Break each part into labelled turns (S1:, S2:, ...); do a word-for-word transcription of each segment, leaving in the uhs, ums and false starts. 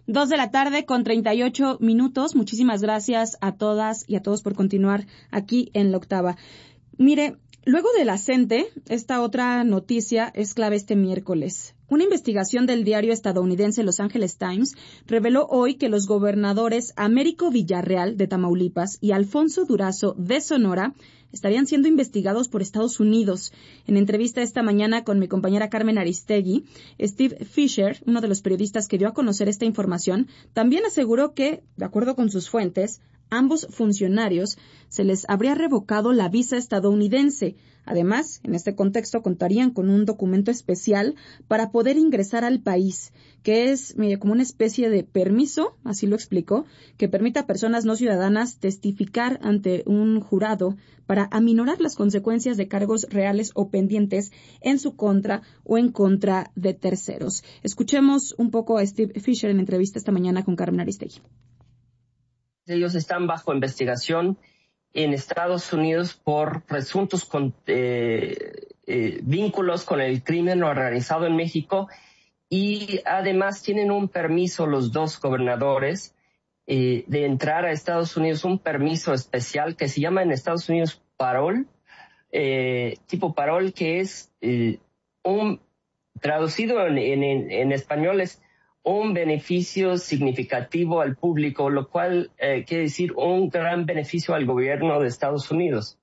S1: Dos de la tarde con treinta y ocho minutos. Muchísimas gracias a todas y a todos por continuar aquí en La Octava. Mire, luego de la CENTE, esta otra noticia es clave este miércoles. Una investigación del diario estadounidense Los Angeles Times reveló hoy que los gobernadores Américo Villarreal, de Tamaulipas, y Alfonso Durazo, de Sonora, estarían siendo investigados por Estados Unidos. En entrevista esta mañana con mi compañera Carmen Aristegui, Steve Fisher, uno de los periodistas que dio a conocer esta información, también aseguró que, de acuerdo con sus fuentes, ambos funcionarios se les habría revocado la visa estadounidense. Además, en este contexto contarían con un documento especial para poder ingresar al país, que es mire, como una especie de permiso, así lo explicó, que permite a personas no ciudadanas testificar ante un jurado para aminorar las consecuencias de cargos reales o pendientes en su contra o en contra de terceros. Escuchemos un poco a Steve Fisher en entrevista esta mañana con Carmen Aristegui.
S2: Ellos están bajo investigación en Estados Unidos por presuntos con, eh, eh, vínculos con el crimen organizado en México y además tienen un permiso los dos gobernadores eh, de entrar a Estados Unidos, un permiso especial que se llama en Estados Unidos parol, eh, tipo parol, que es eh, un traducido en, en, en español es un beneficio significativo al público, lo cual eh, quiere decir un gran beneficio al gobierno de Estados Unidos.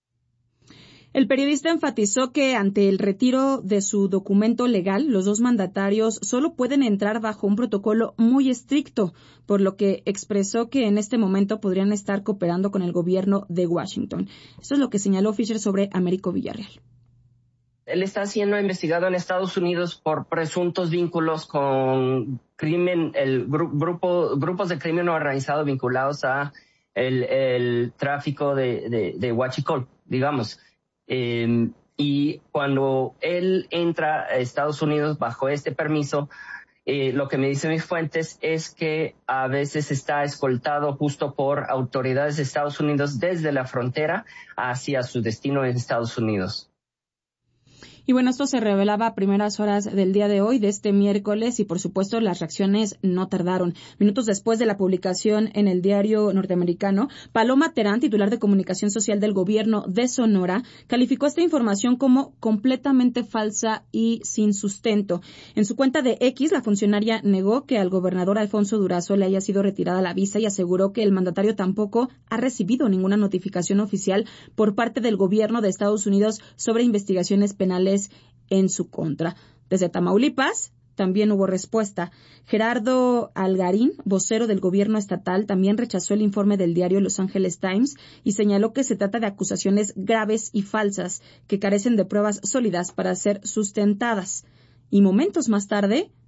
S1: El periodista enfatizó que ante el retiro de su documento legal, los dos mandatarios solo pueden entrar bajo un protocolo muy estricto, por lo que expresó que en este momento podrían estar cooperando con el gobierno de Washington. Eso es lo que señaló Fisher sobre Américo Villarreal.
S2: Él está siendo investigado en Estados Unidos por presuntos vínculos con crimen, el gru- grupo, grupos de crimen organizado vinculados a el, el tráfico de, de, de huachicol, digamos. Eh, y cuando él entra a Estados Unidos bajo este permiso, eh, lo que me dicen mis fuentes es que a veces está escoltado justo por autoridades de Estados Unidos desde la frontera hacia su destino en Estados Unidos.
S1: Y bueno, esto se revelaba a primeras horas del día de hoy, de este miércoles, y por supuesto las reacciones no tardaron. Minutos después de la publicación en el diario norteamericano, Paloma Terán, titular de Comunicación Social del Gobierno de Sonora, calificó esta información como completamente falsa y sin sustento. En su cuenta de X, la funcionaria negó que al gobernador Alfonso Durazo le haya sido retirada la visa y aseguró que el mandatario tampoco ha recibido ninguna notificación oficial por parte del gobierno de Estados Unidos sobre investigaciones penales en su contra. Desde Tamaulipas también hubo respuesta. Gerardo Algarín, vocero del gobierno estatal, también rechazó el informe del diario Los Angeles Times y señaló que se trata de acusaciones graves y falsas que carecen de pruebas sólidas para ser sustentadas. Y momentos más tarde,